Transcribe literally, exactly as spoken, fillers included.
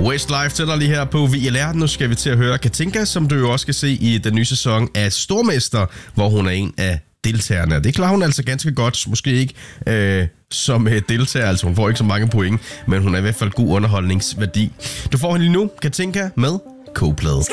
Westlife til dig lige her på V L R. Nu skal vi til at høre Katinka, som du jo også skal se i den nye sæson af Stormester, hvor hun er en af deltagerne. Det klarer hun altså ganske godt. Måske ikke øh, som øh, deltager, altså hun får ikke så mange point, men hun er i hvert fald god underholdningsværdi. Du får hende lige nu, Katinka med Coldplay.